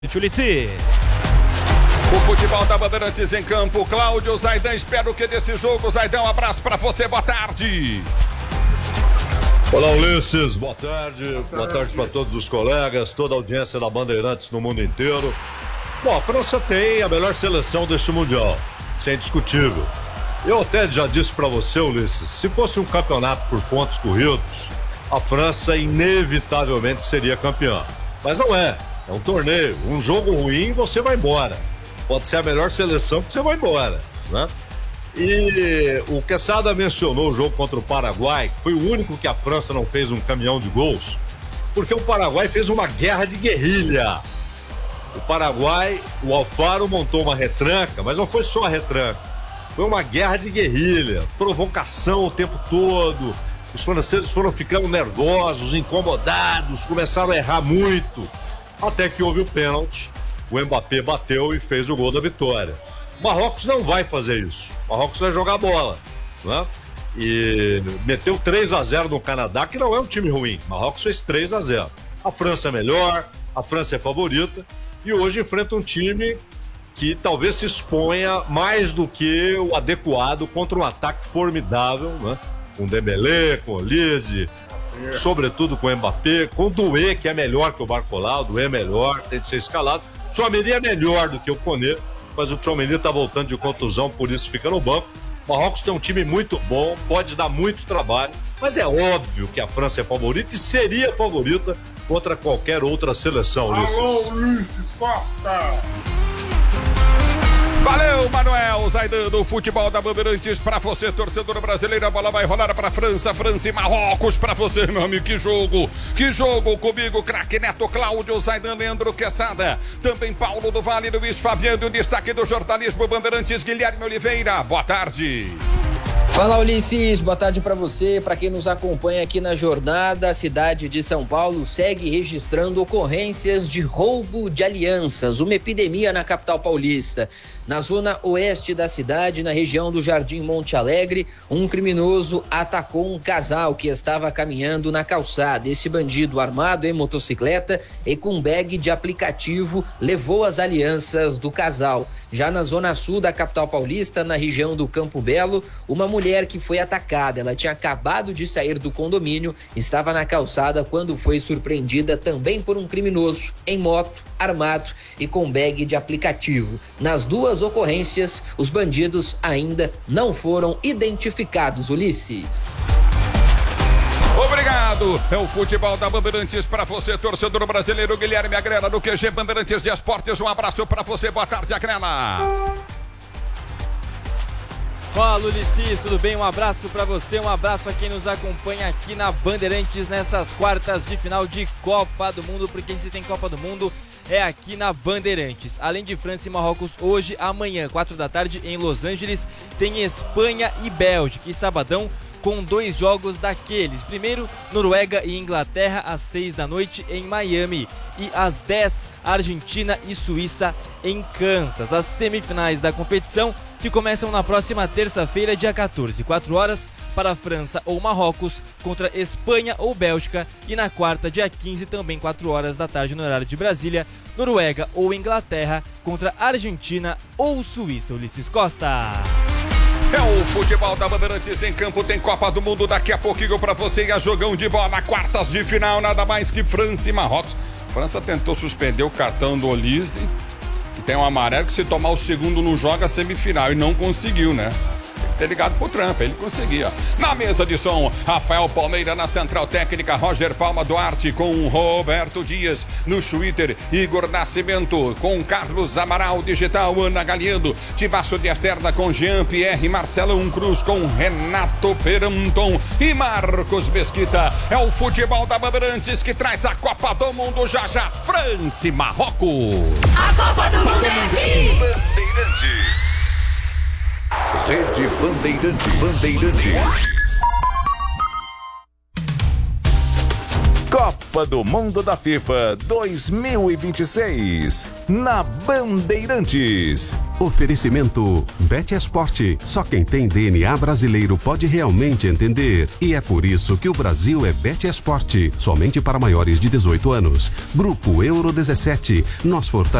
Ulisses. O futebol da Bandeirantes em campo. Cláudio Zaidan, espero que desse jogo. Zaidan, um abraço pra você, boa tarde. Olá, Ulisses, boa tarde. Boa tarde para todos os colegas, toda a audiência da Bandeirantes no mundo inteiro. Bom, a França tem a melhor seleção deste Mundial, isso é indiscutível. Eu até já disse para você, Ulisses, se fosse um campeonato por pontos corridos, a França inevitavelmente seria campeã. Mas não é. É um torneio, um jogo ruim, você vai embora. Pode ser a melhor seleção que você vai embora, né? E o Quesada mencionou o jogo contra o Paraguai, que foi o único que a França não fez um caminhão de gols, porque o Paraguai fez uma guerra de guerrilha. O Paraguai, o Alfaro montou uma retranca, mas não foi só a retranca, foi uma guerra de guerrilha, provocação o tempo todo. Os franceses foram ficando nervosos, incomodados, começaram a errar muito. Até que houve o pênalti, o Mbappé bateu e fez o gol da vitória. Marrocos não vai fazer isso. Marrocos vai jogar bola, né? E meteu 3-0 no Canadá, que não é um time ruim. Marrocos fez 3-0. A França é melhor, a França é favorita e hoje enfrenta um time que talvez se exponha mais do que o adequado contra um ataque formidável, né? Com Dembélé, com Olise, sobretudo com o Mbappé, com o Doué, que é melhor que o Barcola. O Doué é melhor, tem de ser escalado. O Tchouaméni é melhor do que o Koné, mas o Tchouaméni tá voltando de contusão, por isso fica no banco. O Marrocos tem um time muito bom, pode dar muito trabalho, mas é óbvio que a França é favorita e seria favorita contra qualquer outra seleção, Ulisses. Alô, Ulisses Costa! Valeu, Manuel Zaidan, do futebol da Bandeirantes pra você, torcedor brasileiro. A bola vai rolar pra França e Marrocos pra você, meu amigo. Que jogo comigo, craque Neto, Cláudio Zaidan, Leandro Quesada, também Paulo do Vale, Luiz Fabiano, e o destaque do jornalismo Bandeirantes, Guilherme Oliveira. Boa tarde. Fala, Ulisses, boa tarde para você, para quem nos acompanha aqui na jornada. A cidade de São Paulo segue registrando ocorrências de roubo de alianças, uma epidemia na capital paulista. Na zona oeste da cidade, na região do Jardim Monte Alegre, um criminoso atacou um casal que estava caminhando na calçada. Esse bandido, armado em motocicleta e com bag de aplicativo, levou as alianças do casal. Já na zona sul da capital paulista, na região do Campo Belo, uma mulher que foi atacada. Ela tinha acabado de sair do condomínio, estava na calçada quando foi surpreendida também por um criminoso em moto, armado e com bag de aplicativo. Nas duas ocorrências, os bandidos ainda não foram identificados, Ulisses. Obrigado. É o futebol da Bandeirantes para você, torcedor brasileiro. Guilherme Agrela, do QG Bandeirantes de Esportes. Um abraço para você. Boa tarde, Agrela. Fala, Ulisses, tudo bem? Um abraço pra você, um abraço a quem nos acompanha aqui na Bandeirantes nestas quartas de final de Copa do Mundo, porque se tem Copa do Mundo é aqui na Bandeirantes. Além de França e Marrocos, hoje, amanhã, 4 da tarde, em Los Angeles, tem Espanha e Bélgica. E sabadão, com 2 jogos daqueles. Primeiro, Noruega e Inglaterra, às 6 da noite, em Miami. E às 10, Argentina e Suíça, em Kansas. As semifinais da competição, que começam na próxima terça-feira, dia 14, 4 horas, para França ou Marrocos contra Espanha ou Bélgica, e na quarta, dia 15, também 4 horas da tarde no horário de Brasília, Noruega ou Inglaterra contra Argentina ou Suíça. Ulisses Costa. É o futebol da Bandeirantes em campo, tem Copa do Mundo daqui a pouquinho pra você e a jogão de bola, quartas de final, nada mais que França e Marrocos. França tentou suspender o cartão do Olise, que tem um amarelo que se tomar o segundo não joga semifinal, e não conseguiu, né? Tem que ter ligado pro Trump, ele conseguia. Na mesa de som, Rafael Palmeira, na central técnica, Roger Palma Duarte com Roberto Dias, no Twitter, Igor Nascimento com Carlos Amaral, digital, Ana Galindo, Tibaço de Esterna com Jean Pierre, Marcelão Cruz com Renato Peranton e Marcos Mesquita. É o futebol da Bandeirantes que traz a Copa do Mundo já, França e Marrocos. A Copa do Mundo é aqui! Bandeirantes. Rede Bandeirantes. Copa Copa do Mundo da FIFA 2026 na Bandeirantes. Oferecimento Bet Esporte. Só quem tem DNA brasileiro pode realmente entender. E é por isso que o Brasil é Bet Esporte. Somente para maiores de 18 anos. Grupo Euro 17. Nós fortalecemos